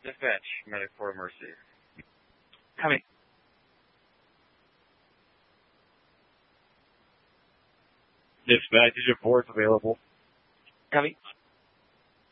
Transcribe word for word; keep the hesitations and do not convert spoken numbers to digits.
Dispatch, medic for emergency. Copy. Dispatch, is your force available? Copy.